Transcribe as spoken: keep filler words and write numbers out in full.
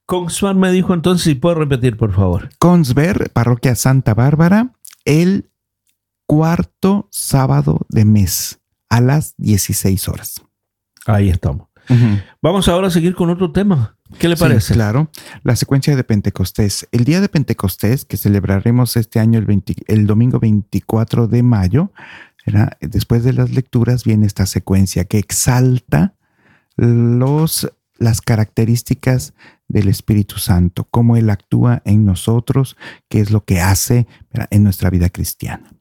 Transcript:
Kongsberg me dijo entonces, si puedo repetir, por favor. Kongsberg, Parroquia Santa Bárbara, el cuarto sábado de mes a las dieciséis horas. Ahí estamos. Uh-huh. Vamos ahora a seguir con otro tema. ¿Qué le Sí, parece? Claro, la secuencia de Pentecostés. El día de Pentecostés, que celebraremos este año el, veinte, el domingo veinticuatro de mayo, ¿verdad? Después de las lecturas viene esta secuencia que exalta los, las características del Espíritu Santo, cómo Él actúa en nosotros, qué es lo que hace, ¿verdad?, en nuestra vida cristiana.